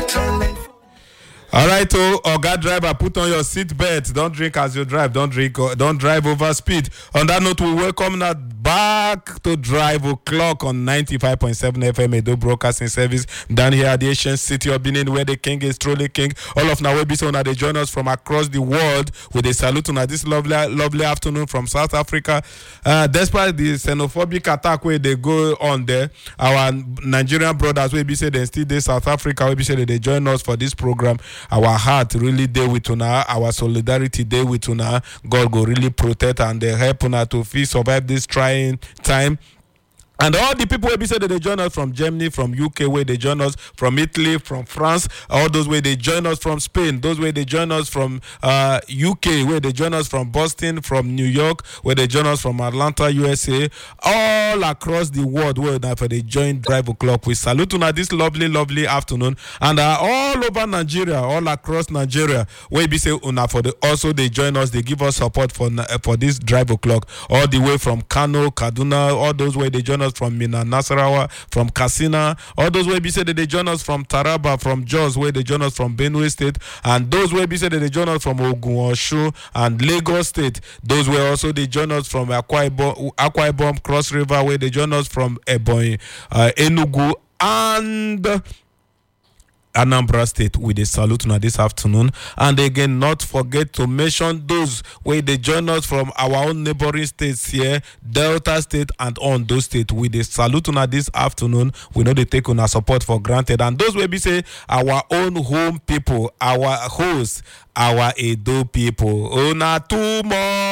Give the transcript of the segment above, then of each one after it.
All right, Oga driver, put on your seat belt. Don't drink as you drive. Don't drive over speed. On that note, we welcome now back to Drive O'Clock on 95.7 FM Edo Broadcasting Service down here at the ancient city of Benin, where the king is truly king. All of now will be so now they join us from across the world with a salute on this lovely afternoon from South Africa. Despite the xenophobic attack where they go on there, our Nigerian brothers will be say they still there South Africa will be say they join us for this program. Our heart really there with una, our solidarity there with una. God go really protect and they help una to survive this trying time. And all the people will be said that they join us from Germany, from UK, where they join us from Italy, from France, all those where they join us from Spain, those where they join us from UK, where they join us from Boston, from New York, where they join us from Atlanta, USA, all across the world where they join Drive O'Clock. We salute you this lovely afternoon. And all over Nigeria, all across Nigeria, where we say also they join us, they give us support for this Drive O'Clock, all the way from Kano, Kaduna, all those where they join us from Mina, Nasarawa, from Katsina, all those where be said that they join us from Taraba, from Jos, where they join us from Benue State, and those where be said that they join us from Ogun, Oshu, and Lagos State. Those where also they join us from Akwa Ibom, Cross River, where they join us from Ebonyi, Enugu, and Anambra State with a salute now this afternoon. And again, not forget to mention those where they join us from our own neighboring states here, Delta State and Ondo State with a salute now this afternoon. We know they take on our support for granted. And those where we say our own home people, our hosts, our Edo people, oh not too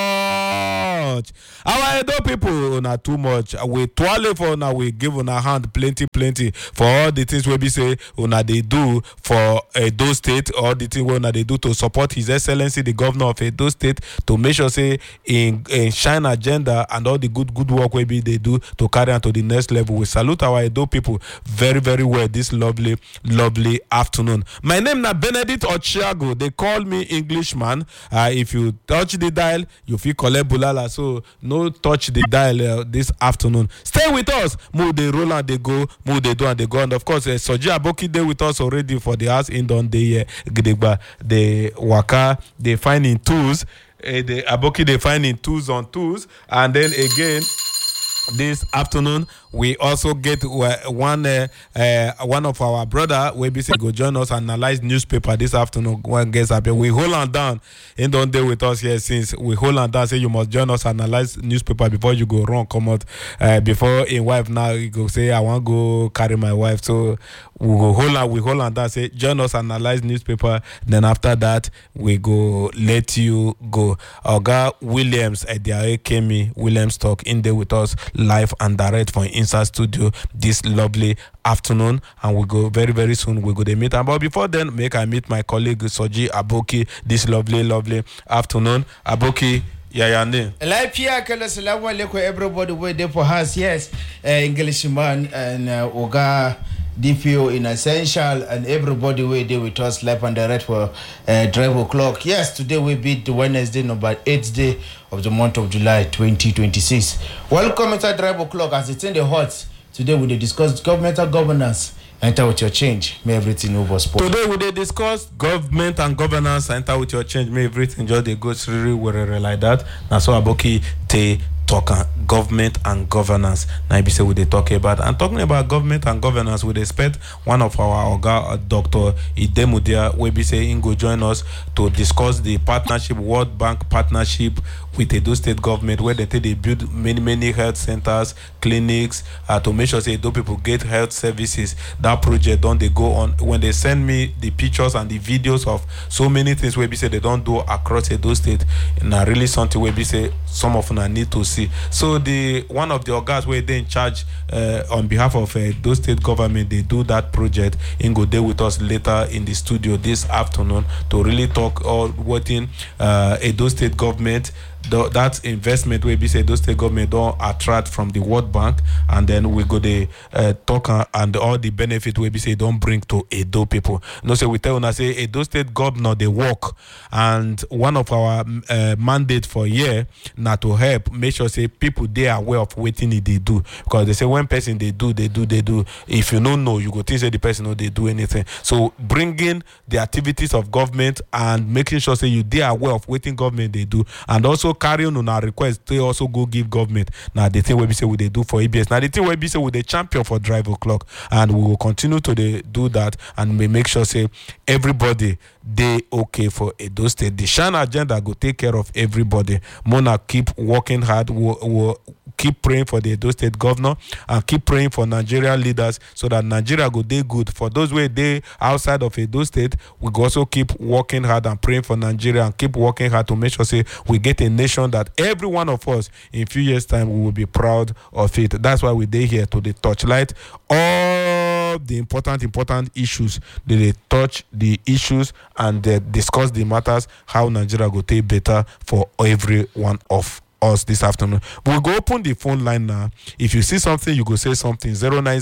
much. Our Edo people, oh not too much. We twirl for now, we give on our hand plenty for all the things we say, oh not they do for Edo State, all the things we they do to support His Excellency the Governor of Edo State, to make sure say in shine agenda and all the good work we be they do to carry on to the next level. We salute our Edo people very well this lovely afternoon. My name is Benedict Ochiago. They call me Englishman. If you touch the dial, you feel collect bulala. So no touch the dial this afternoon. Stay with us. Move they roll and they go. Move they do and they go. And of course, Soji Aboki there with us already for the house in don the the waka they finding tools. The Aboki they finding tools on tools, and then again this afternoon we also get one of our brother we be say go join us and analyze newspaper this afternoon. One gets up, we hold on down and don't deal with us here since we hold on down. Say you must join us analyze newspaper before you go wrong. Come out before in wife now you go say I want go carry my wife. So we hold on down. Say join us analyze newspaper. Then after that we go let you go. Oga Williams at the Kemi Williams talk in there with us live and direct for inside studio this lovely afternoon, and we go very soon we go to meet. But before then, make I meet my colleague Soji Aboki this lovely afternoon. Aboki, yeah, name. Everybody wait there for us. Yes, Englishman and Oga DPO in Essential and everybody wait there with us live and direct for Drive O'Clock. Yes, today will be the Wednesday number 8th day of the month of July 2026. Welcome to Drive O'Clock as it's in the hot. Today we discuss governmental governance. Enter with your change. May everything over sport. Today we discuss government and governance. Enter with your change. May everything just they go through like that. That's what Aboki te talk government and governance. Now be say we they talk about and talking about government and governance. We expect one of our Dr. Idemudia we be saying go join us to discuss the partnership, World Bank partnership with Edo State government, where they build many health centers, clinics, to make sure say Edo people get health services. That project don't they go on when they send me the pictures and the videos of so many things where we say they don't do across Edo State. Now really something where we say some of them need to see. So the one of the organs where they in charge on behalf of Edo State government, they do that project and go there with us later in the studio this afternoon to really talk all what in Edo State government that investment wey be say Edo State government don attract from the World Bank, and then we go dey talk and all the benefit wey be say don bring to Edo people. No say we tell una say Edo State governor dey work, and one of our mandate for here na to help make sure say people dey aware of wetin e dey do, because they say when person dey do, if you no know, you go think say the person no dey do anything. So bringing the activities of government and making sure say you dey aware of wetin government dey do, and also carrying on our request to also go give government. Now the thing wey be say we dey do for EBS, now the thing wey be say we dey champion for Drive O'Clock, and we will continue to do that, and we make sure say everybody dey okay for Edo State. The Shine agenda go take care of everybody. Mona keep working hard. We'll keep praying for the Edo State governor, and keep praying for Nigerian leaders so that Nigeria go dey good. For those way they outside of Edo State, we go also keep working hard and praying for Nigeria, and keep working hard to make sure say we get a nation that every one of us in few years time we will be proud of it. That's why we dey here to the touchlight all the important issues. They touch the issues and they discuss the matters how Nigeria go take better for every one of us this afternoon. We'll go open the phone line now. If you see something, you go say something.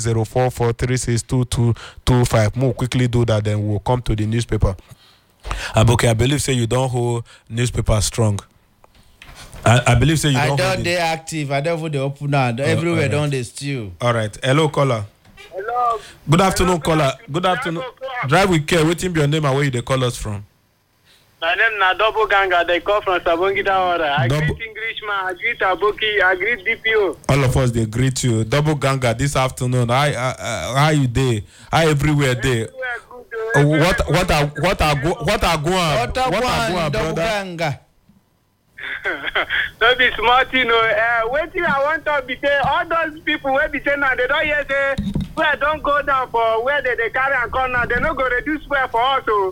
09044362225. More quickly do that, then we'll come to the newspaper. Aboki, I believe say you don't hold newspaper strong. I believe say you don't. I don't dey active. I don't hold the open hand. Everywhere right. Don't they steal. All right. Hello, caller. Hello. Good afternoon, caller. Good afternoon. Drive with care. Waiting be your name and where you they call us from. My name na Double Ganga. They call from Sabongida Ora. I greet Englishman. I greet Aboki. I greet DPO. All of us they greet you. Double Ganga this afternoon. How you day? How everywhere day? What are going? Double Ganga. Don't be smart, you know. Waiting, I want to be say all those people where be saying now they don't hear say where don't go down for where they carry and come now. They not go reduce where for us. So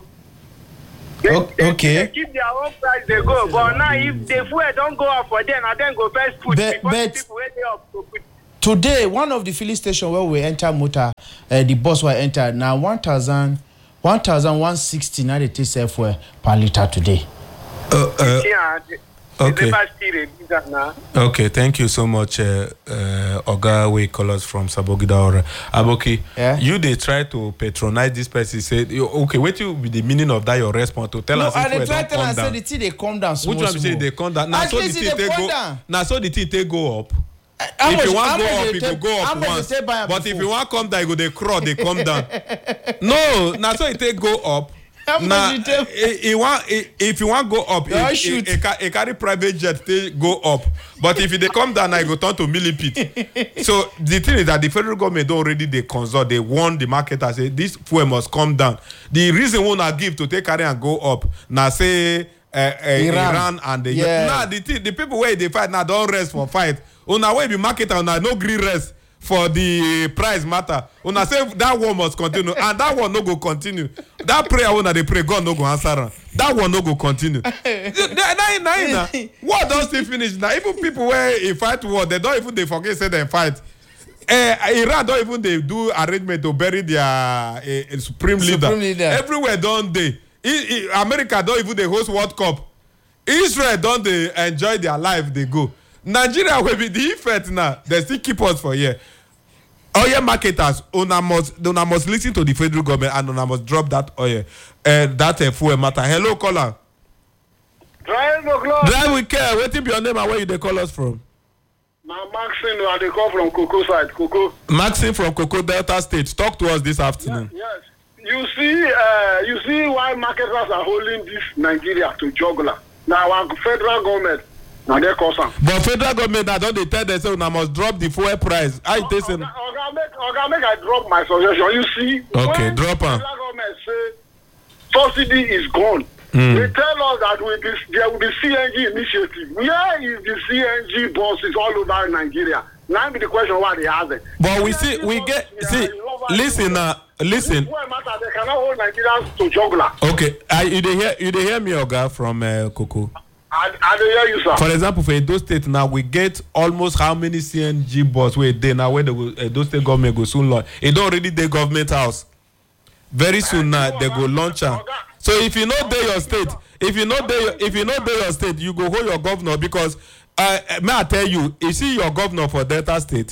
they keep their own price. They go, but now if the fuel don't go up for them, and then go first put people where they up to put. Today, one of the filling station where we enter motor, the bus will enter now 1,160 now they take self per liter today. Okay. Okay, thank you so much, Oga. We call us from Sabongida Ora. Aboki, you they try to patronize this person. Say, okay, what will be the meaning of that? Your response to tell us if they don't come down. The thing they come down. Which one say they come down? Now so the thing they go. Now so the thing they go up. If you want go up, it will go up once. But if you want come down, you go they crawl, they come down. No, now so it take go up. Now, if you want go up, a carry private jet they go up. But if they come down, I go turn to millipede. So the thing is that the federal government already they consult, they warn the market and say this fuel must come down. The reason we not give to take carry and go up now say Iran and the now the people where they fight now don't rest for fight. Una way be market and no green rest. For the price matter, una say that one must continue, and that one no go continue. That prayer when they pray, God no go answer. That one no go continue. War don't still finish now. Even people where they fight war, they don't even they forget say they fight. Iran don't even they do arrangement to bury their supreme leader. Everywhere don't they? America don't even they host World Cup. Israel don't they enjoy their life? They go. Nigeria will be the effect now. They still keep us for here. Oil marketers, una must listen to the federal government and una must drop that oil, that fuel matter. Hello, caller. Drive O'Clock. Drive with care. What be your name and where you they call us from? Now Maxine, I they call from Cocoa side. Cocoa. Maxine from Cocoa Delta State. Talk to us this afternoon. Yes. You see why marketers are holding this Nigeria to juggler. Now our federal government. Now they cause them. But federal government that don't they tell them say I must drop the fuel price. I make I drop my suggestion. You see, okay, drop on. Federal government say subsidy is gone. They tell us that there will be CNG initiative. Where is the CNG buses all over Nigeria? Now be the question why they ask it. But listen. Listen. They cannot hold Nigerians to juggler. Okay, you hear me, Oga, from Cocoa. I don't hear you, sir. For example, for Edo State now, we get almost how many CNG bus where they now where the Edo State government go soon launch. It don't already the government house. Very soon now they go launch her. So if you know there your state, if you know your state, you go hold your governor because may I tell you see your governor for Delta State,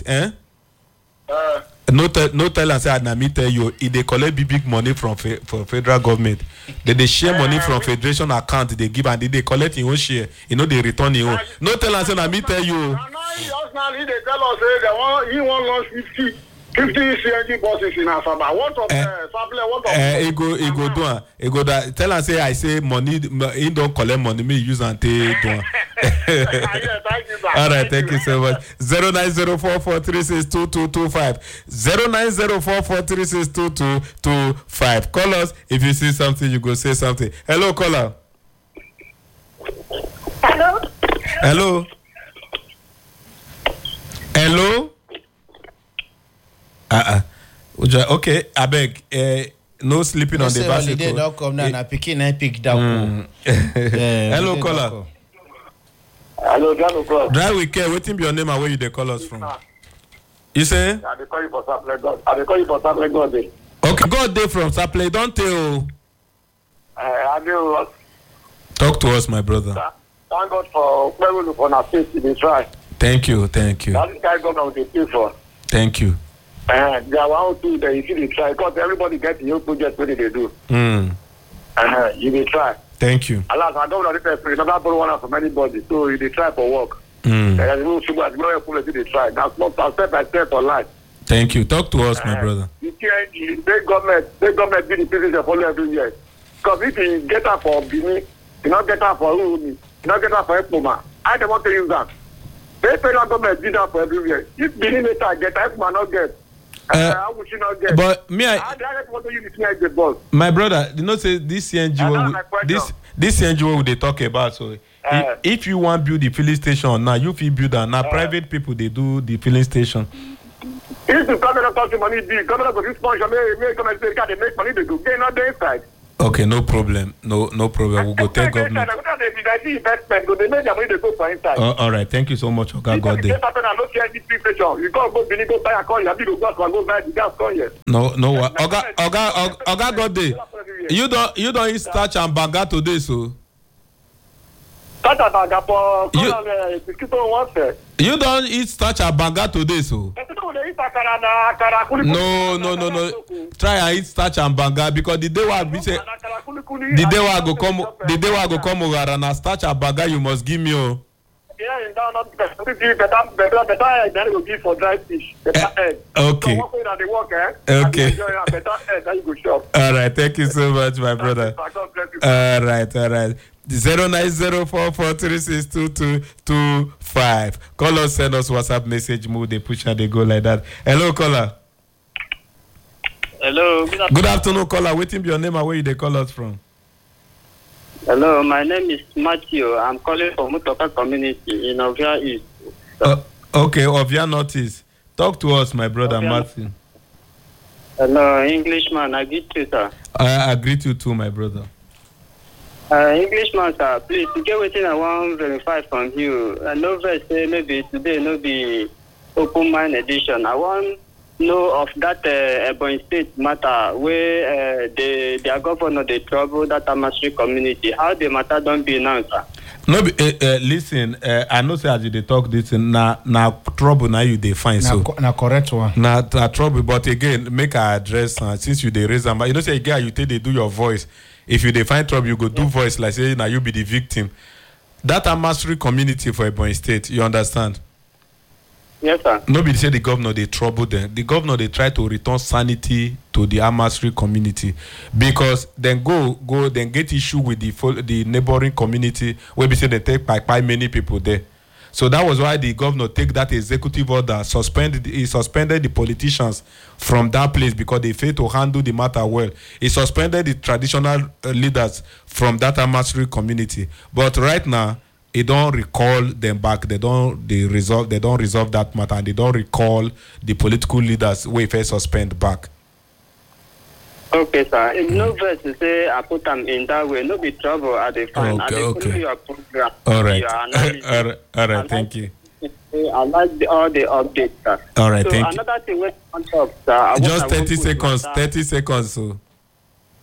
no tell and say na me tell you, if they collect big money from federal government, they share money from federation account, they give and they collect your own share, they return your own. No tell and say na me tell you. They tell us he won't launch 50 CNG buses in Asaba. What of Saple? What of he go do. Tell and say I say money. He don't collect money. Me use and take do. Thank you, sir. All right, thank you so much. 09044362225. 09044362225. Call us if you see something. You go say something. Hello, caller. Hello. Okay, I beg. No sleeping on the bicycle. Don't come now. Na pikin na pick down. Hello, caller. Hello, John. Drive with care. Waiting be your name and where you dey call us from. You say? I dey call you for Saple God. I dey call you for Saple God Day. Okay, God Day from Saple. Don't tell. I do. Talk to us, my brother. Thank God for where we for our safety. They try. Thank you. That's the guy government they pay for. Thank you. They are one to the you see try because everybody get your project what they do. You may try. Thank you. Alas, I don't know if there's another one from anybody, so you try for work. There's no sugar, they try. That's not step by step for life. Thank you. Talk to us, my brother. The government be the president follow every year. Because if you get up for Bini, you not get up for Umi, you not get up for Epoma. I don't want to use that. The federal government did that for every year. If Bini later get Epoma not get. How would you not get? But me, my brother, say this CNG this CNG they talk about. So if you want build the filling station now, you feel build that now. Private people they do the filling station. If the government cost money, the government will sponsor they make money they go. They not the inside. Okay, no problem. No problem. We'll go tell government. All right, thank you so much, Oga God Day. No, Oga God Day. You don't eat starch and banga today, so. You don't eat starch and banga today, so. No. Try and eat starch and banga because the day I say the day I go come over and starch and banga you must give me. Okay. Okay. All right. Thank you so much, my brother. All right. 09044362225. Call us, send us WhatsApp message, move they push and they go like that. Hello, caller. Hello. Good afternoon, caller. Waiting be your name and where you they call us from. Hello, my name is Matthew. I'm calling from Mutoka community in Ovia East. Okay, Ovia Northeast. Talk to us, my brother Matthew. Hello, Englishman. I greet you, sir. I greet you too, my brother. Englishman, sir, please, to get waiting I want to verify from you. I know that maybe today no be open mind edition. I want know of that Ebonyi State matter where their governor they trouble that Amasi community. How the matter don't be announced, sir? No, listen. I know say as you they talk this na trouble now you they find so na correct one. Na trouble, but again make a address since you they raise them. You know say again you take they do your voice. If you they find trouble, you go do voice like say now you be the victim. That Amasi community for Ebonyi State, you understand? Yes, sir. Nobody say the governor they trouble them. The governor they try to return sanity to the Amasi community because then then get issue with the neighboring community where we say they take by many people there. So that was why the governor take that executive order, suspended the politicians from that place because they failed to handle the matter well. He suspended the traditional leaders from that Amasi community. But right now, he don't recall them back. They don't resolve that matter, and they don't recall the political leaders who first suspend back. Okay, sir. In no verse to say I put them in that way. No be trouble at the fine. Okay. Your program. All right. All right. Thank you. I like all the updates, sir. All right. So thank you. Another thing we on top, sir. Just 30 seconds. 30 seconds. So.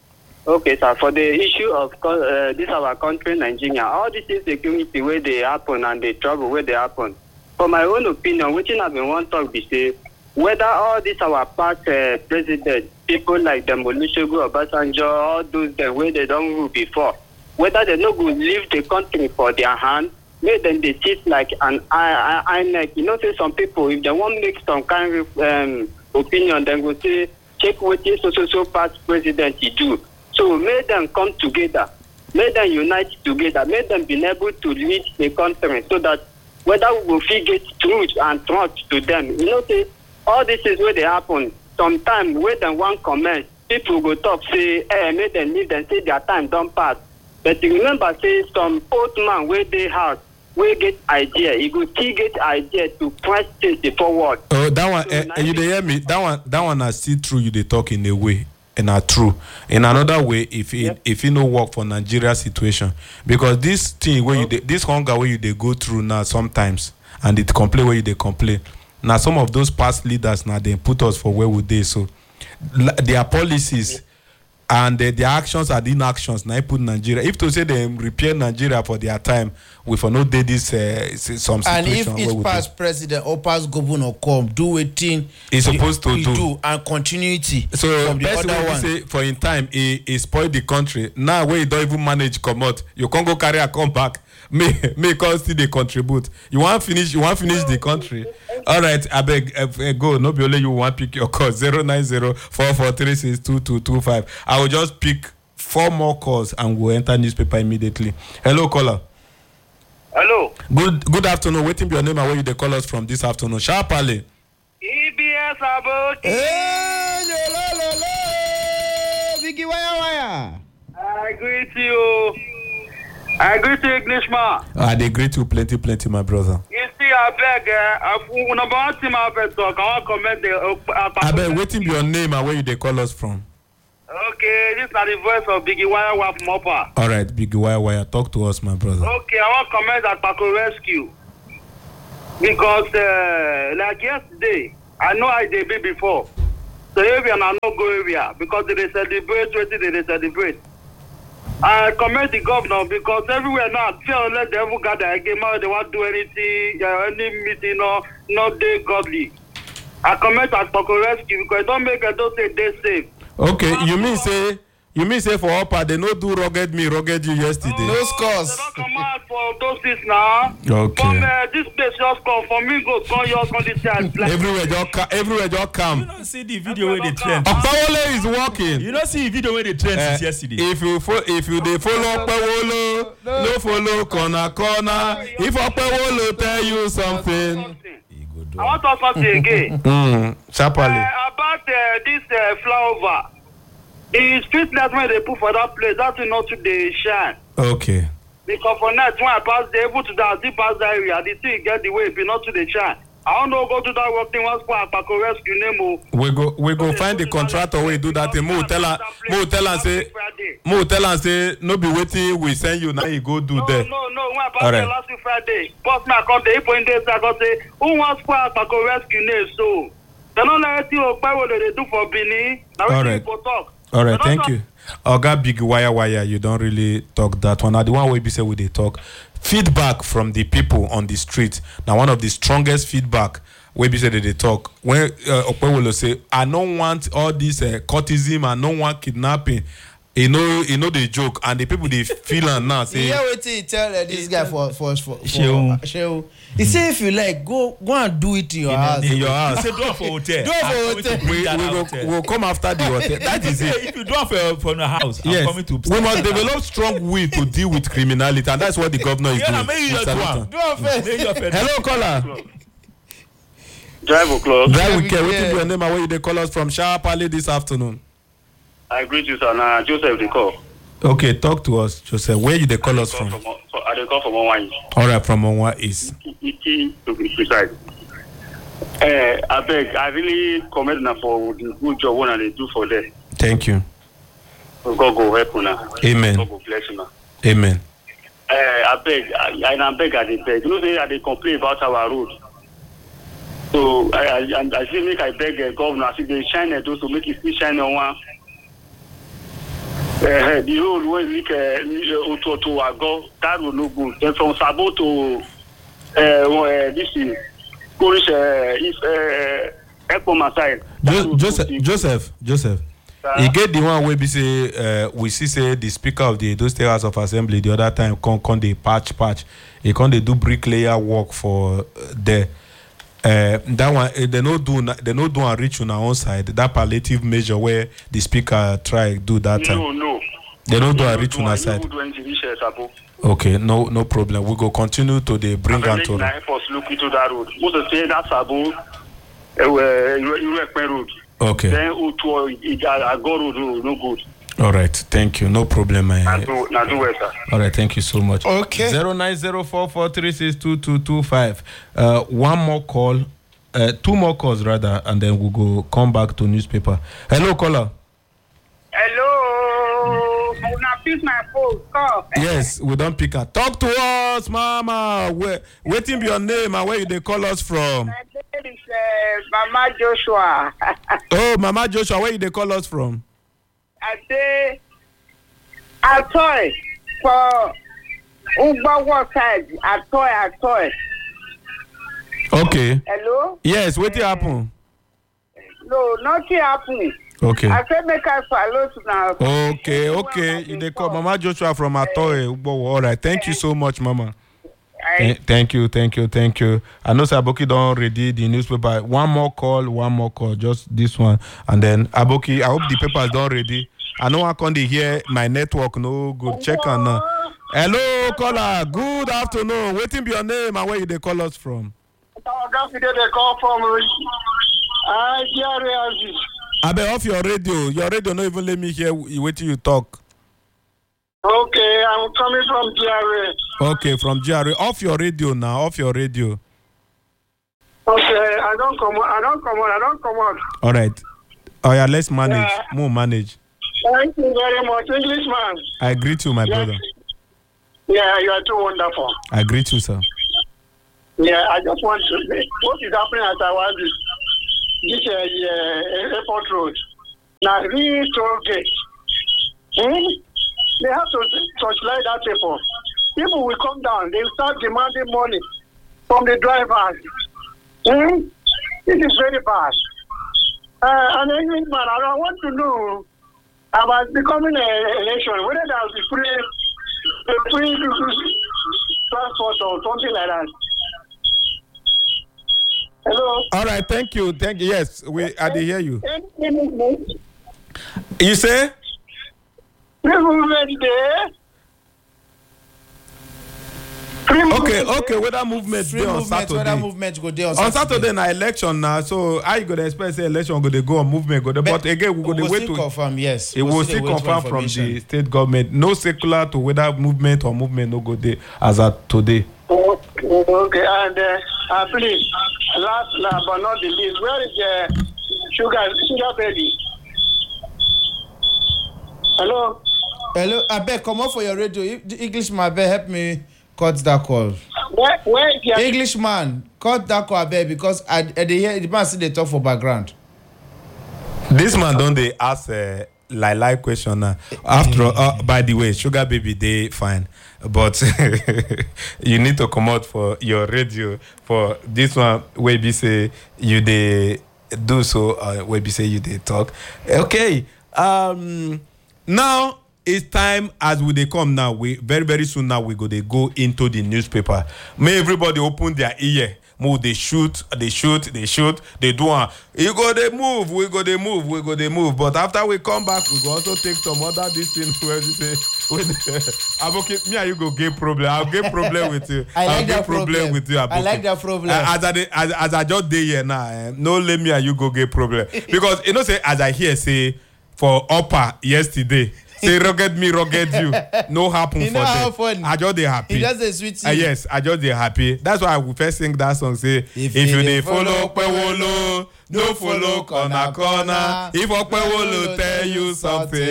Okay, sir. For the issue of this our country, Nigeria, all this insecurity where they happen and the trouble where they happen. For my own opinion, which I've been one talk be say whether all this our past president, people like them, Olusegun Obasanjo, all those them where they don't rule before, whether they no go leave the country for their hand, make them they sit like an INEC. You know, say some people if they want make some kind of opinion, then go say check what this so past president he do. So make them come together, make them unite together, make them be able to lead the country so that whether we will get truth and trust to them. You know, say all this is where they happen. Sometimes when they want comment, people go talk, say, hey, make them leave and say their time don't pass. But you remember, say some old man where they have, we get idea. You go still get idea to press things forward. Oh, that one, so you hear me? That one I see through you. They talk in a way. And are true. In another way, if it no work for Nigeria situation, because this thing where this hunger where you they go through now sometimes, and it complain where you they complain. Now some of those past leaders now they put us for where would they so their policies and their actions are the inactions now put Nigeria. If to say they repair Nigeria for their time, we for no day this some situation. And if each past president or past governor come do a thing he's supposed to do and continuity. So from the best other way one. say for in time he spoil the country. Now where you don't even manage come out, you can't go carry a come back. May cause still they contribute. You want finish the country. All right, I beg go. No be only you want pick your call 09044362225. I will just pick 4 more calls and we'll enter newspaper immediately. Hello, caller. Hello. Good afternoon. Waiting for your name and where you they call us from this afternoon. Sharply. EBS about. Hey, Vicky Wire. I greet you. I greet you, Englishman. They greet you plenty, my brother. You see, I beg, number one team I beg talk. I want to comment the. I beg, waiting for your name and where you they call us from. Okay, this is the voice of Biggie Wire from Upper. All right, Biggie Wire, talk to us, my brother. Okay, I want to comment at Paco Rescue. Because, like yesterday, I know I did it before. So area and I no go area because they celebrate what they celebrate. I commend the governor because everywhere now, feel let them gather again. They want to do anything, any meeting, not they godly. I comment at Paco Rescue because don't make it, don't say they safe. Okay, you mean say for Upper they no do rugged me, rugged you yesterday. No scores. They don't come out for those things now. Okay. From this place just come for me go come yours on this side. Everywhere just come. You don't see the video where they trend. Opewole is walking. You don't see the video where they trend since yesterday. If you they follow Opewole, no follow corner. If Opewole tell you something, I want to talk something again. Sharply. About this flyover. The streetlight when they put for that place, that's not to the shine. Okay. Because for night when I pass the able to that deep past that area, the thing get the way, but not to the shine. I don't know go to that work thing once for a Paco Rescue name. We go find the contractor where do that thing. Mo tell and say no be waiting we send you now you go do there. No, when I pass the last week Friday, boss me I come the 8 days I go say who wants for a Paco Rescue name so. They don't let you what they do for Bini. Now we go talk. All right, thank you. Oga Big Wire, you don't really talk that one. Now the one where we say we they talk feedback from the people on the street. Now one of the strongest feedback where we say that they talk when Opewole say I don't want all this courtesim, I don't want kidnapping. You know the joke and the people they feel and now say. Yeah, wait till you tell this guy for Shehu. He say if you like go and do it in your house. In your house. Say do it for hotel. Do it for hotel. We'll come after the hotel. That is it. If you do it for the house, yes. I'm coming to. We must develop strong will to deal with criminality, and that's what the governor is doing. Hello, caller. Drive o'clock. Drive with care. What is your name and where you they call us from? Sharply this afternoon. I greet you, sir. Joseph, they call. Okay, talk to us, Joseph. Where you they call us from? I they call from Onwa. All right, from Onwa East. To be precise. I beg, I really commend them for the good job one they do for them. Thank you. God go help you now. Amen. God go bless you now. Amen. I beg, I beg. You know they complain about our road. So I still make I beg governor, I see they shine those to make it still shine on one. The road wey leak to Ago, that road no good. Then from Sabo to this is Polish Ekpoma side. Joseph. He get the one where we say we say the speaker of the Edo State House of Assembly the other time come the patch. He come they do bricklayer work for there. That one they no do and reach on our own side. That palliative measure where the speaker try do that time. No. They don't do and reach on our side. Okay, no problem. We go continue to the bring and to. Look into that road. Most of say that's Sabo. Road. Okay. Then Ago road no good. All right, thank you. No problem. Now do it, sir. All right, thank you so much. Okay. 09044362225. One more call, two more calls rather, and then we'll go come back to newspaper. Hello, caller. Hello. I will not pick my phone. Call. Yes, we don't pick her. Talk to us, Mama. Waiting be your name and where they call us from. My name is Mama Joshua. Oh, Mama Joshua, where they call us from? I say, I toy for Ugbawo side. I toy. Okay. Hello? Yes, what happen? No, nothing happen. Okay. I say make us follow now. Okay. You they call Mama Joshua from Atoy. All right. Thank you so much, Mama. Thank you. I know Aboki don't ready the newspaper. One more call, just this one. And then Aboki, I hope the papers don't ready. I know I can't hear my network no good. Check on now. Hello, caller. Good afternoon. Waiting be your name and where you they call us from? They call from I be off your radio. Your radio not even let me hear waiting you talk. Okay, I'm coming from GRA. Okay, from GRA. Off your radio now. Off your radio. Okay, I don't come out. All right. Oh yeah, let's manage. More manage. Thank you very much, Englishman. I greet you, my brother. Yeah, you are too wonderful. I greet you, sir. Yeah, I just want to say, what is happening at our this airport road? Now, this toll gate. They have to torchlight that airport. People will come down. They will start demanding money from the drivers. This is very bad. And Englishman, I want to know about becoming an election, whether there will be free transport or something like that. Hello? All right, thank you. Yes, I did hear you. You say? Okay. Whether movement Free day on movement, Saturday. whether movement go there on Saturday na election now. So how you gonna expect say election go go on movement go there? But again we go to wait to confirm. Yes, it will still confirm from the state government. No circular to whether movement or movement no go there as at today. Okay, and please, last but not the least, where is the sugar baby? Hello. I beg, come on for your radio. The Englishman, I beg, help me cut that call. Where is your Englishman, cut that call, I beg, because I hear the man see they talk for background. This man don't they ask like question now. After all, by the way, sugar baby they fine, but you need to come out for your radio for this one. Where be say you they do so. Where be say you they talk. Okay. Now it's time as we they come now. We very soon now we go into the newspaper. May everybody open their ear. Move, they shoot, they do one. You go they move, we go they move. But after we come back, we go also take some other this thing where you say Aboki, me and you go get problem. I'll get problem with you. I like that problem with you, Aboki. I like that problem. As I just day here now, no let me and you go get problem. Because you know say as I hear say for upper yesterday. Say rugged me, rugged you. No happen for them. I just they happy. He does a sweet yes, I just they happy. That's why we first sing that song. Say if you they follow Kwewolo, no follow corner. If Kwewolo tell you something.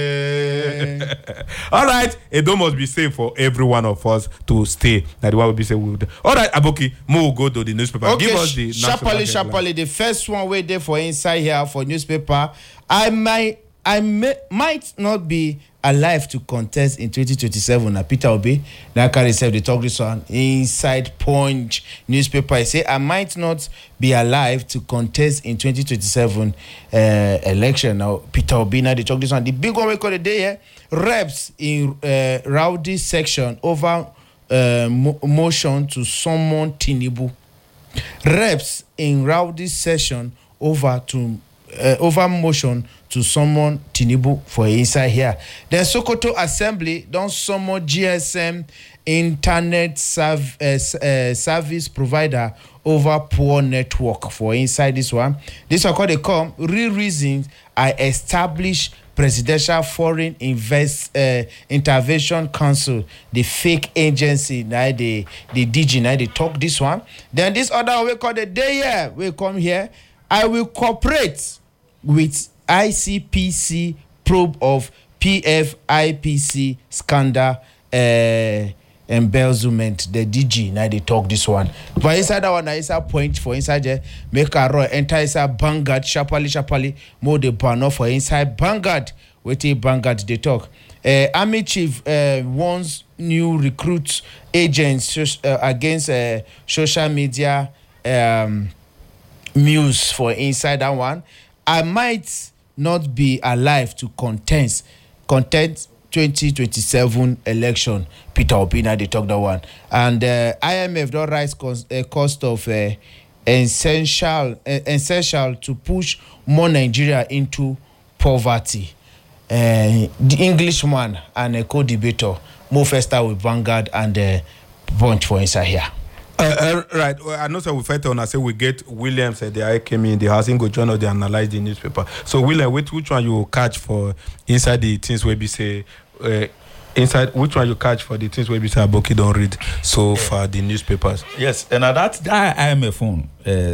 All right, it must be safe for every one of us to stay. That's why we be say we would. All right, Aboki, we'll go to the newspaper. Okay, give us the sharply. The first one way there for inside here for newspaper. might not be alive to contest in 2027. Na Peter Obi na carry himself dey talk this one inside Punch newspaper. He say I might not be alive to contest in 2027 election. Now Peter Obi na dey talk this one. The big one we call the day here. Reps in rowdy section over motion to summon Tinubu. Reps in rowdy session over motion to summon Tinubu for inside here. The Sokoto Assembly don't summon GSM internet service provider over poor network for inside this one. This one called they come real reasons I establish Presidential Foreign Intervention Council, the fake agency. Now the DG now they talk this one. Then this other one we call the day here. We come here. I will cooperate with ICPC probe of PFIPC scandal embezzlement. The DG now they talk this one. But inside that one, inside point for inside there, make a row enter inside Vanguard sharply more the banner for inside Vanguard. Wait till Vanguard they talk. Army chief wants new recruits agents against social media news for inside that one. I might not be alive to contest 2027 election. Peter Obi na they talk that one. And IMF don't rise cost of essential to push more Nigeria into poverty. The Englishman and a co-debater Mo Festa with Vanguard and Bunch for inside here. Right. Well, I know so we fight on. I say we get Williams said they came in the housing go journal. They analyze the newspaper. So William, which one you catch for inside the things where we say inside which one you catch for the things where we say Aboki don't read so far the newspapers. Yes, and that IMF phone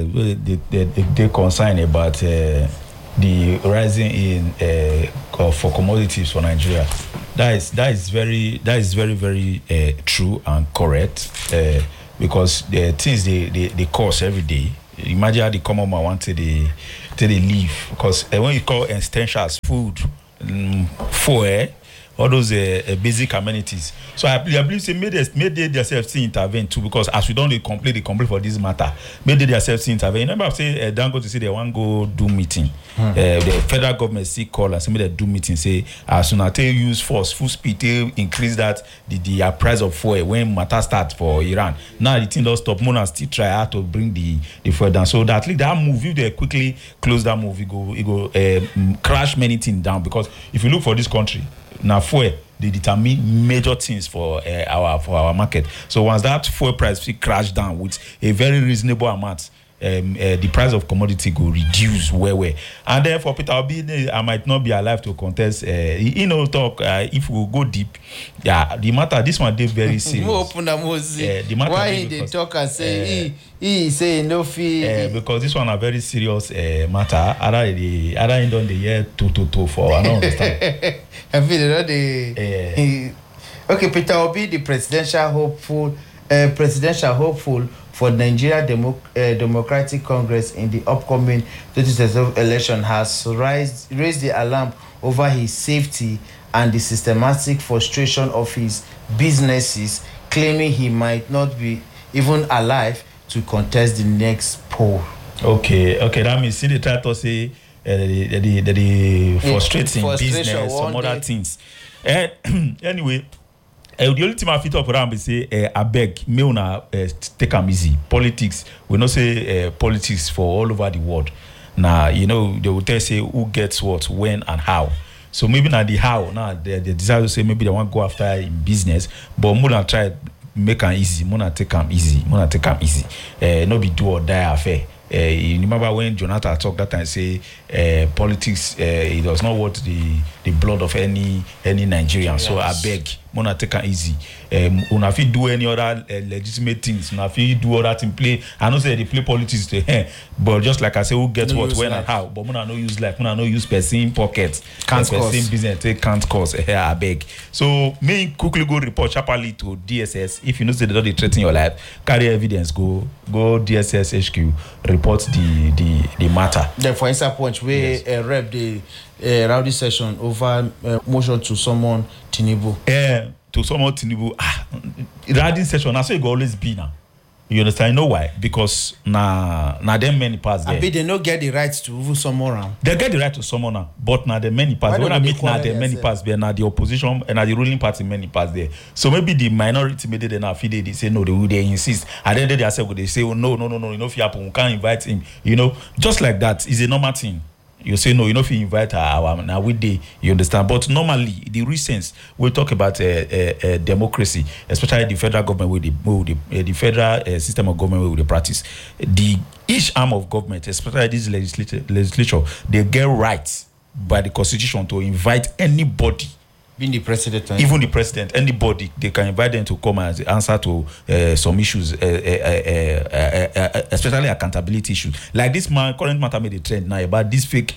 they concern about the rising in for commodities for Nigeria. That is very true and correct. Because the things they cost every day. Imagine how the common man want to they live. Because when you call essentials, food, fuel, all those basic amenities. So I believe they made themselves intervene too. Because as we don't they complain for this matter, made themselves intervene. Remember I say Dango to say they want go do meeting. The federal government see call and say they do meeting. Say as soon as they use force, full speed, they increase that the price of fuel when matter start for Iran. Now the thing don't stop. Mona still try hard to bring the fuel down. So that that move, if they quickly close that move, it go crash many things down. Because if you look for this country. Now, fuel they determine major things for our market. So once that fuel price will crash down with a very reasonable amount, the price of commodity go reduce well. And then for Peter Obi, I might not be alive to contest. Talk if we go deep. Yeah, the matter. This one they very serious. Open the matter. Why they talk and say he say no fee? Because this one a very serious matter. Other end on the year 2 for I don't understand. I feel that the okay, Peter Obi, the presidential hopeful for Nigeria Democratic Congress in the upcoming 2027 election has raised the alarm over his safety and the systematic frustration of his businesses, claiming he might not be even alive to contest the next poll. Okay, that means see they try to say the frustrating business, some other things. Anyway, the only thing I fit up around is say I beg me una take am easy. Politics, we not say politics for all over the world. Now they will tell say who gets what, when, and how. So maybe not the how. Now they decide to say maybe they want to go after in business, but more than try make am easy. More than take am easy. No be do or die affair. You remember when Jonathan talked that time say politics it does not worth the blood of any Nigerian. Yes. So I beg, Mona take it easy. Una fit do any other legitimate things. Una fit do other thing play. I know say they play politics to but just like I say, who gets what, when, and how. But Mona no use life. Mona no use person pocket. Can't person business take can't cause. I beg. So me quickly go report sharply to DSS. If you know say they don't threaten your life, carry evidence. Go DSS HQ. Report the matter. Then for instance, point where rep the rowdy session over motion to summon Tinubu. To summon Tinubu, rowdy session. That's what it go always be now. You understand? You know why? Because na them many parts there. I bet they don't get the right to even summon am. They get the right to summon am, but na the many parts. When I meet na the many parts there, na the opposition and na the ruling party many parts there. So maybe the minority maybe they na feel they say no, they insist. And then they say they say, oh, no, you know if you happen, we can't invite him. You know, just like that is a normal thing. You say no, you know if you invite our now we day, you understand. But normally the reasons we talk about democracy, especially the federal government with the federal system of government with the practice, each arm of government, especially this legislature, they get rights by the constitution to invite anybody. Being the president, even the president, anybody, they can invite them to come and answer to some issues, especially accountability issues. Like this current matter made a trend now about this fake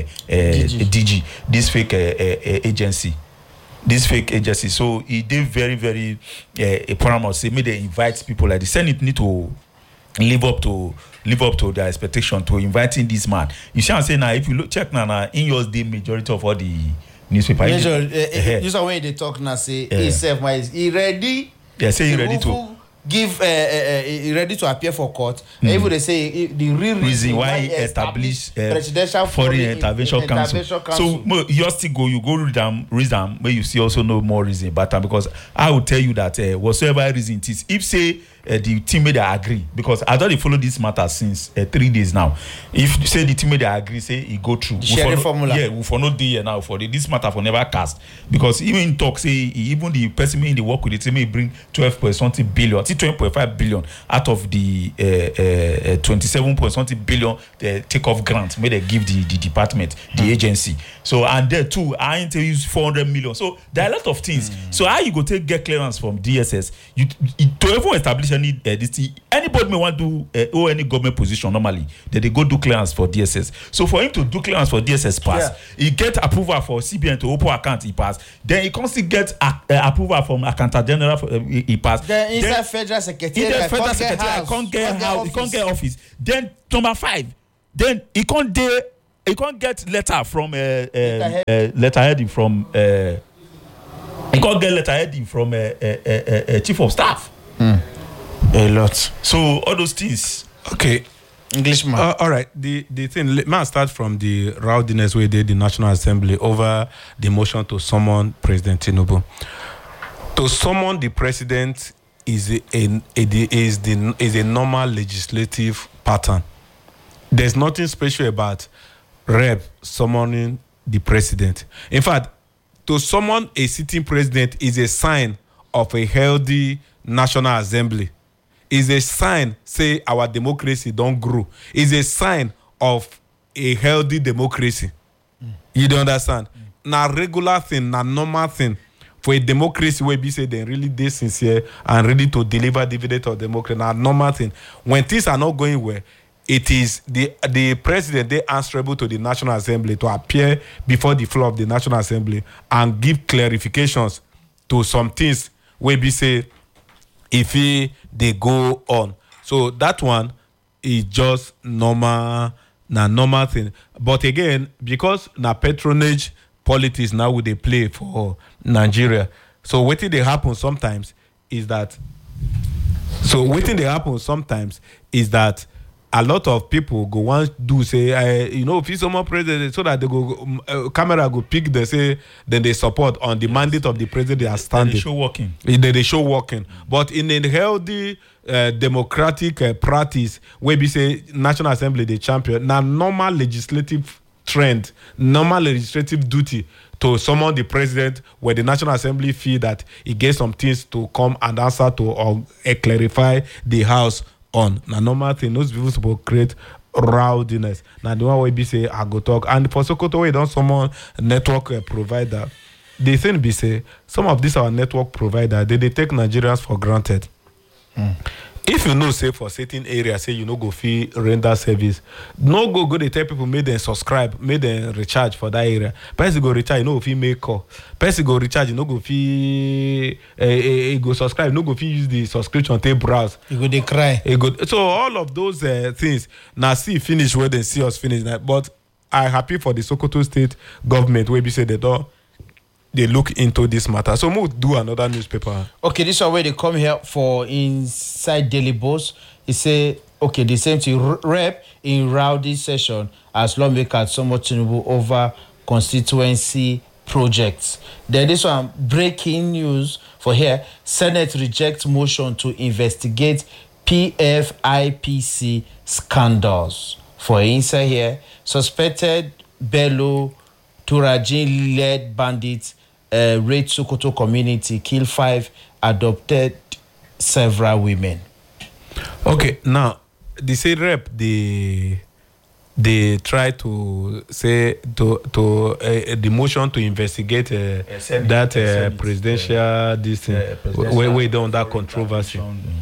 DG, this fake agency. This fake agency. So it did very, very paramount. Say, maybe they invite people like the Senate need to live up to their expectation to inviting this man. You see, I'm saying now, if you check now, in your day, majority of all the newspaper. You saw when they talk now, say he ready. Yeah, say he ready to give. He ready to appear for court. Even they say the real reason why he established presidential foreign intervention council. So you still go, read them, where you see also no more reason. But because I will tell you that whatsoever reason it is, if say the teammate they agree, because I don't follow this matter since 3 days now. If say the teammate they agree, say he go through. Share the formula. Yeah, we for no day now for this matter for never cast, because even talk say even the person in the work with the team may bring 12.something billion, 20.5 billion out of the 27.something billion take-off grant may they give the department, the agency. So and there too, I ain't use 400 million. So there are a lot of things. So how you go get clearance from DSS? You to even establish anybody may want to owe any government position normally, then they go do clearance for DSS. So for him to do clearance for DSS pass, he get approval for CBN to open account, he pass. Then he constantly get approval from Accountant General, he pass. Then inside Federal Secretary, he can't get office. Then number 5, then he can't get letter from letterheading from he can't get letterheading from chief of staff. A lot. So all those things. Okay. Englishman. All right. The thing. Let me start from the rowdiness we did the National Assembly over the motion to summon President Tinubu. To summon the president is a normal legislative pattern. There's nothing special about Rep summoning the president. In fact, to summon a sitting president is a sign of a healthy National Assembly. Is a sign, say, our democracy don't grow. Is a sign of a healthy democracy. You don't understand? Na regular thing, na normal thing for a democracy where we say they really they sincere and ready to deliver dividend of democracy. Na normal thing. When things are not going well, it is the president they answerable to the National Assembly to appear before the floor of the National Assembly and give clarifications to some things where we say if they go on. So that one is just normal thing. But again, because na patronage politics now would they play for Nigeria. So what they happen sometimes is that a lot of people go want do say if he's someone president so that they go camera go pick they say then they support on the mandate of the president they are standing. They show working. They show working. But in a healthy democratic practice where we say National Assembly the champion now normal legislative trend, normal legislative duty to summon the president where the National Assembly feel that he gets some things to come and answer to or clarify the house on. Now normal thing, those people supposed to create rowdiness. Now the one way be say I go talk. And for Sokoto we don't summon network provider. The thing be say some of these our network provider they take Nigerians for granted. If you know say for certain areas say you no go fee render service, no go they tell people make them subscribe, make them recharge for that area. Person go recharge, you know if he make call. Person go recharge, you no go fee go subscribe, no go fee use the subscription take browse. You go they cry. So all of those things now see finish where they see us finish that. But I happy for the Sokoto State government where we say they look into this matter. So we'll do another newspaper. Okay, this one where they come here for inside Daily Post. He say, okay, the same thing. Rep in rowdy session as lawmakers somewhat Tinubu over constituency projects. Then this one, breaking news for here. Senate rejects motion to investigate PFIPC scandals. For inside here, suspected Bello Turajin-led bandits raid Sokoto community, kill 5, adopted several women. Okay, now the say rep they try to say to the motion to investigate that presidential this thing where they on that controversy.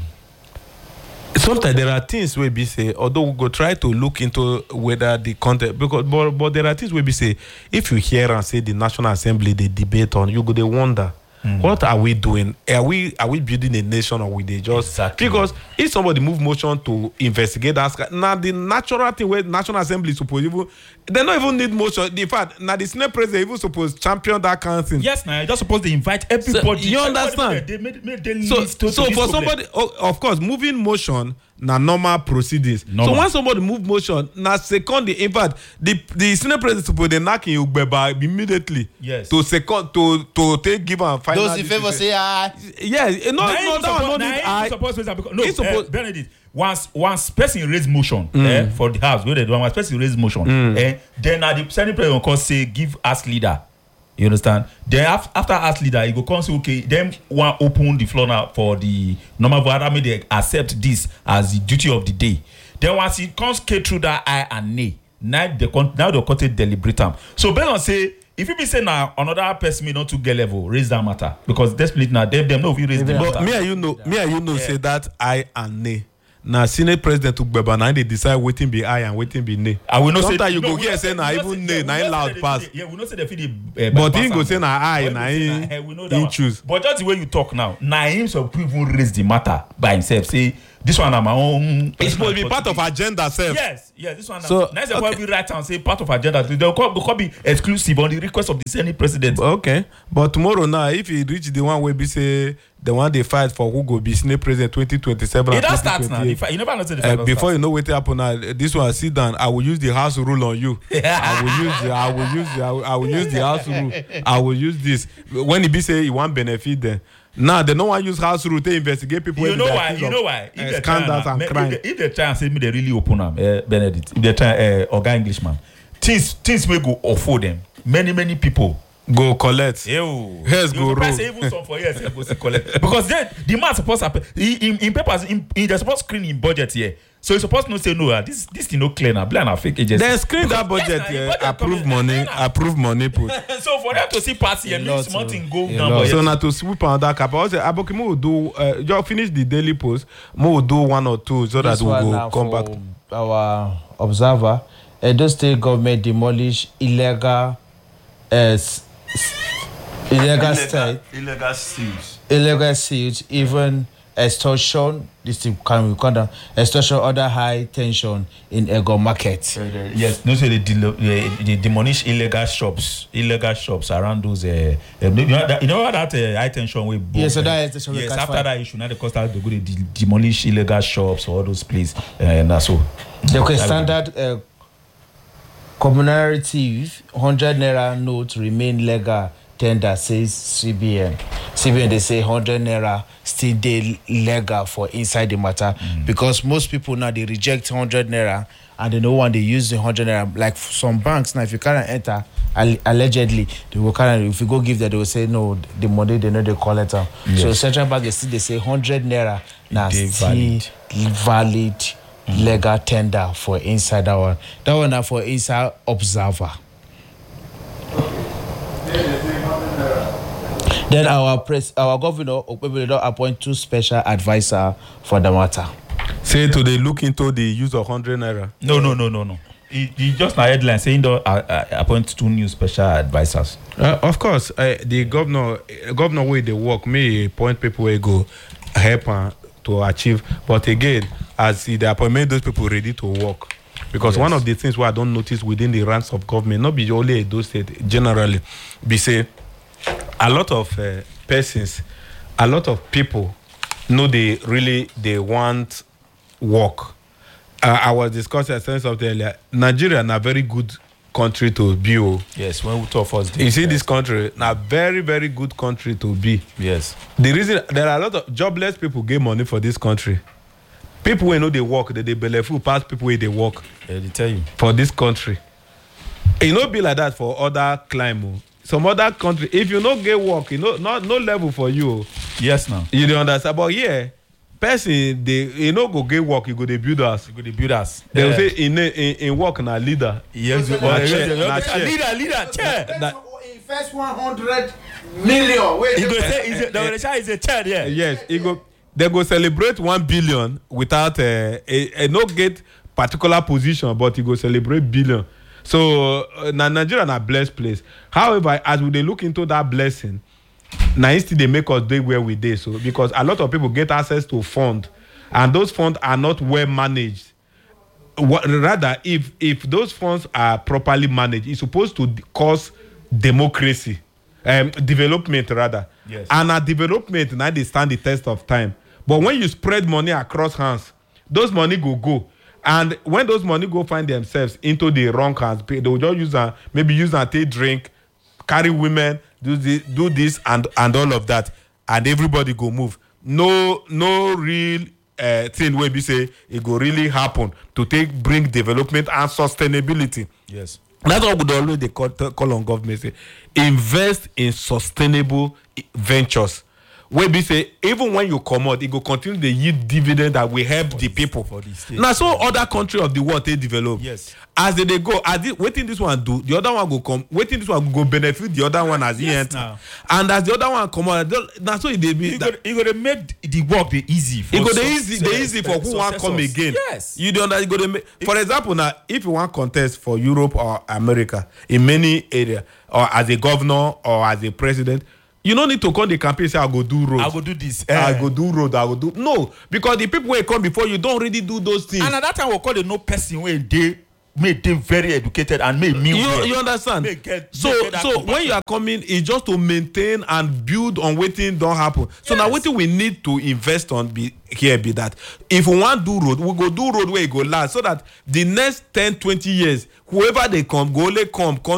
Sometimes there are things where we say, although we go try to look into whether the content, because but there are things where we say, if you hear and say the National Assembly they debate on, you go they wonder. What are we doing? Are we building a nation, or we they just exactly. Because if somebody move motion to investigate that, now the natural thing where National Assembly supposed even they don't even need motion. In fact, now the Senate president even supposed champion that kind of thing. Yes, now just supposed to invite everybody. So, you understand? They made So for somebody, of course, moving motion na normal proceedings. Normal. So when somebody move motion, na second, in fact, the Senate president supposed to knock in Ugbeba immediately. Yes. To second to take give and final. Those in favor say aye. Yes, no, that one no need aye. No, Benedict. Once person raise motion for the house, where they do once person raise motion, then the Senate president will say give us leader. You understand? Then after ask leader, he go come say okay. Then one open the floor now for the normal vote. May they accept this as the duty of the day. Then once it comes through that aye and nay, now they content deliberatum. So based on say if you be say now another person may not to get level raise that matter because they split now them know if you raise the matter. But me and you know say that aye and nay. Now Senate president took Beba now they decide waiting be aye and waiting be nay. I will not sometimes say you go here say na even nay na loud pass. Yeah, we not say the feed but he go say na aye na he choose. But just the way you talk now, na him some people raise the matter by himself. Say this one na my own. It's supposed to be part of agenda self. Yes, this one. So nice okay. We write and say part of agenda. They will be exclusive on the request of the Senate president. Okay, but tomorrow now, if he reach the one where we say the one they fight for who go be Senate president 2027 and 2028. You never know the fight before you know what happen now. This one sit down. I will use the house rule on you. I will use the house rule. I will use this when he be say he want benefit then. Now they don't want to use house rule to investigate people. You know why? If scandals and crime. If they try and say me, they really open them, Benedict. If they try, Oga Englishman, things may go afford them. Many people go collect. Here's go roll. Even some for years go collect because then the man supposed to in papers in the supposed screen in budget here. So you supposed to say no. This thing no clear now. Blind fake agency. Then screen that budget here. Approve money put. So for them to see party and mean something go down. So now to sweep on that cap. I say Aboki will do. Just finish the Daily Post. Will do one or two so that we will come back. Our observer, Edo State government demolish illegal seals, even extortion. This thing can we call down extortion, other high tension in Ego market. Yes, no, so they demolish illegal shops around those. You know that high tension way. Yes, so that is yes. After that issue, now the cost they go to demolish illegal shops or all those places, and that's all. The standard commemorative 100 naira note remain legal tender, says CBN. CBN they say 100 naira still dey legal for inside the matter because most people now they reject 100 naira and they no one they use the 100 naira. Like some banks now, if you can't enter allegedly, they will carry. If you go give them, they will say no, the money they know they collect them. Yes. So central bank they say 100 naira now still valid. Legal tender for inside that one. That one now for inside observer. Then our governor Okpebholo appoint 2 special advisor for the matter. Say to they look into the use of 100 naira. No. He just a headline saying appoint 2 new special advisors. Of course, the governor way they work may appoint people who go help to achieve. But again, as the appointment, those people ready to work. because Yes. one of the things where I don't notice within the ranks of government, not be only Edo State, generally, be say a lot of persons, a lot of people know they want work. I was discussing something earlier. Nigeria is a very good country to be. Yes, when we talk first. You see, this country, a very, very good country to be. Yes. The reason there are a lot of jobless people get money for this country. People who know they work, they belleful pass people where they work. Yeah, they tell you. For this country. It not be like that for other climate. Some other country, if you not get work, no level for you. Yes, now. You don't understand. But yeah, person they go get work, you go they build us. You go to build us. They will say in work na leader. Yes, chair. leader, chair. Invest 100 million. Wait, He go say the chair is a chair there. Yes, they go celebrate 1 billion without a no get particular position, but you go celebrate billion. So Nigeria na blessed place. However, as we dey look into that blessing, now instead they make us dey where we dey. So because a lot of people get access to fund, and those funds are not well managed. Rather, if those funds are properly managed, it's supposed to cause democracy, development rather. Yes. And a development now they stand the test of time. But when you spread money across hands, those money go. And when those money go find themselves into the wrong hands, they will just use and take drink, carry women, do this and all of that, and everybody go move. No real thing where we say it go really happen to bring development and sustainability. Yes. That's what we always call on government, say invest in sustainable ventures. Where we say even when you come out, it will continue the yield dividend that will help the people. For the state. Now, so other country of the world they develop. Yes. As they go, waiting this one do, the other one go come. Waiting this one go benefit the other one as he enter. Now. And as the other one come out, that's so it dey be. You go to make the work the easy. For It go the easy for who want come again. Yes. You don't understand. Go dey make. For example, now if you want contest for Europe or America in many areas, or as a governor or as a president, you don't need to come the campaign say I go do road. I go do this. I go do road. I go do no, because the people who come before you don't really do those things. And at that time we call the no person when they made them very educated and made me. You understand? So when you are coming, it's just to maintain and build on waiting don't happen. So now waiting we need to invest on be that if we want do road, we go do road where it go last, so that the next 10-20 years, whoever they come, go only come